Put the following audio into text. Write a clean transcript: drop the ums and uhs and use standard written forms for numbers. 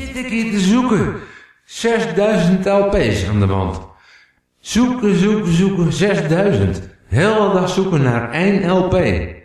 zit ik hier te zoeken? 6000 LP's aan de wand. Zoeken, 6000. Hele dag zoeken naar 1 LP.